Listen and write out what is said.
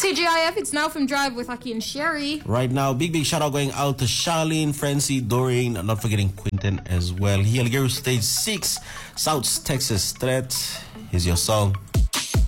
TGIF, it's now from Drive with Aki and Sherry. Right now, big shout out going out to Charlene, Francie, Doreen, not forgetting Quinton as well. Here, Stage 6, South Texas Threat. Here's your song.